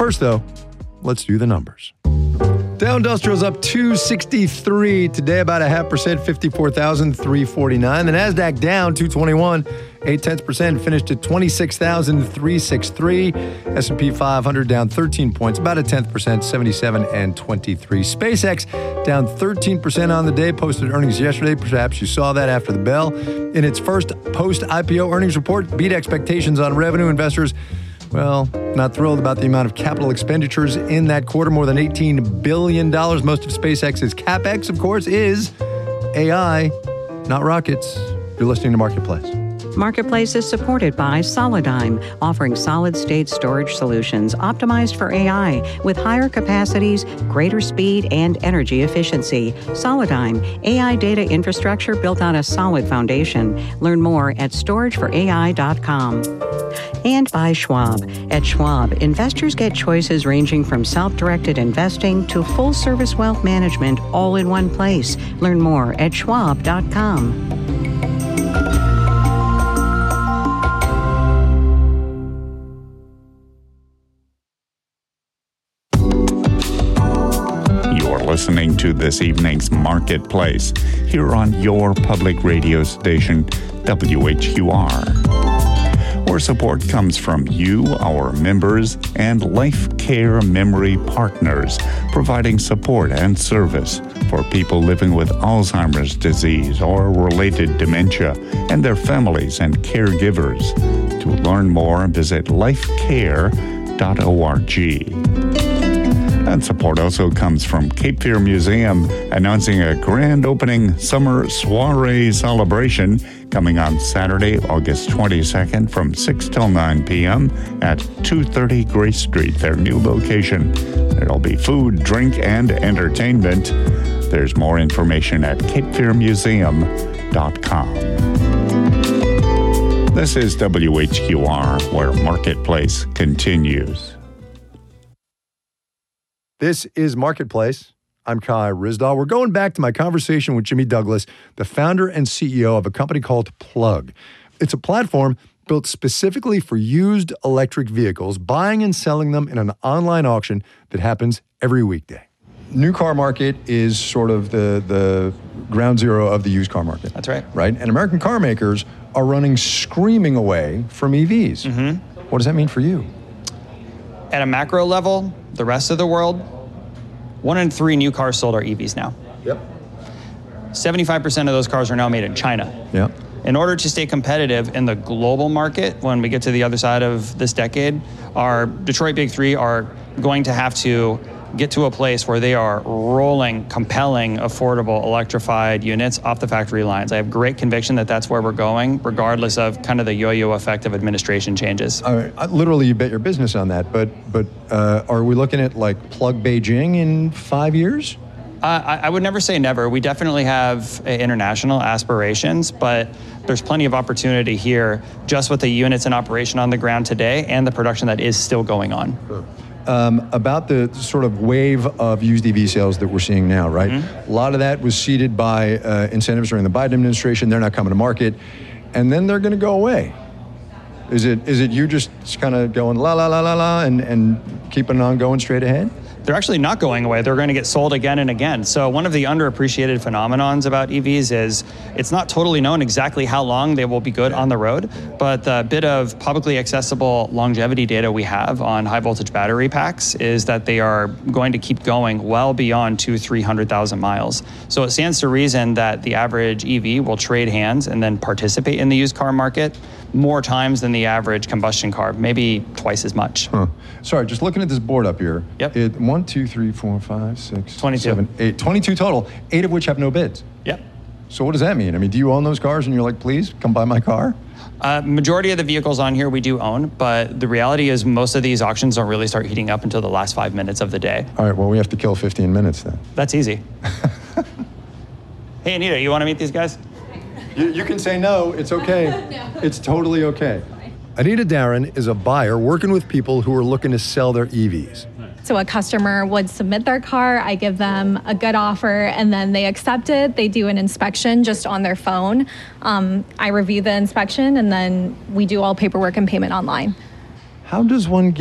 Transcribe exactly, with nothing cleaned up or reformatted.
First, though, let's do the numbers. Dow Industrial's up two sixty-three today, about a half percent, fifty-four thousand three hundred forty-nine. The NASDAQ down two twenty-one, eight tenths percent, finished at twenty-six thousand three hundred sixty-three. S and P five hundred down thirteen points, about a tenth percent, seventy-seven and twenty-three. SpaceX down thirteen percent on the day, posted earnings yesterday. Perhaps you saw that after the bell. In its first post-I P O earnings report, beat expectations on revenue. Investors, well, not thrilled about the amount of capital expenditures in that quarter, more than eighteen billion dollars. Most of SpaceX's CapEx, of course, is A I, not rockets. You're listening to Marketplace. Marketplace is supported by Solidigm, offering solid-state storage solutions optimized for A I with higher capacities, greater speed, and energy efficiency. Solidigm, A I data infrastructure built on a solid foundation. Learn more at storage for A I dot com. And by Schwab. At Schwab, investors get choices ranging from self-directed investing to full-service wealth management all in one place. Learn more at schwab dot com. Listening to this evening's Marketplace here on your public radio station, W H Q R. Where support comes from you, our members, and Life Care Memory Partners, providing support and service for people living with Alzheimer's disease or related dementia and their families and caregivers. To learn more, visit life care dot org. And support also comes from Cape Fear Museum, announcing a grand opening summer soiree celebration coming on Saturday, August twenty-second from six till nine p.m. at two thirty Grace Street, their new location. There'll be food, drink, and entertainment. There's more information at cape fear museum dot com. This is W H Q R, where Marketplace continues. This is Marketplace. I'm Kai Ryssdal. We're going back to my conversation with Jimmy Douglas, the founder and C E O of a company called Plug. It's a platform built specifically for used electric vehicles, buying and selling them in an online auction that happens every weekday. New car market is sort of the, the ground zero of the used car market. That's right. Right? And American car makers are running screaming away from E Vs. Mm-hmm. What does that mean for you? At a macro level, the rest of the world, one in three new cars sold are E Vs now. Yep. seventy-five percent of those cars are now made in China. Yep. In order to stay competitive in the global market, when we get to the other side of this decade, our Detroit Big Three are going to have to get to a place where they are rolling compelling, affordable, electrified units off the factory lines. I have great conviction that that's where we're going, regardless of kind of the yo-yo effect of administration changes. I mean, literally, you bet your business on that. But but uh, are we looking at like Plug Beijing in five years? Uh, I, I would never say never. We definitely have uh, international aspirations, but there's plenty of opportunity here just with the units in operation on the ground today and the production that is still going on. Sure. Um, about the sort of wave of used E V sales that we're seeing now, right? Mm-hmm. A lot of that was seeded by uh, incentives during the Biden administration. They're not coming to market, and then they're going to go away. Is it is it you just kind of going la la la la la and, and keeping on going straight ahead? They're actually not going away. They're going to get sold again and again. So one of the underappreciated phenomenons about E Vs is it's not totally known exactly how long they will be good on the road, but the bit of publicly accessible longevity data we have on high voltage battery packs is that they are going to keep going well beyond two, three hundred thousand miles. So it stands to reason that the average E V will trade hands and then participate in the used car market more times than the average combustion car, maybe twice as much. Huh. Sorry, just looking at this board up here. Yep. It, one, two, three, four, five, six, twenty-two. seven, eight, twenty-two total, eight of which have no bids. Yep. So what does that mean? I mean, do you own those cars and you're like, please come buy my car? Uh, majority of the vehicles on here we do own, but the reality is most of these auctions don't really start heating up until the last five minutes of the day. All right, well, we have to kill fifteen minutes then. That's easy. Hey, Anita, you want to meet these guys? You, you can say no, it's okay. No. It's totally okay. Anita Darren is a buyer working with people who are looking to sell their E Vs. So a customer would submit their car, I give them a good offer, and then they accept it. They do an inspection just on their phone. Um, I review the inspection, and then we do all paperwork and payment online. How does one get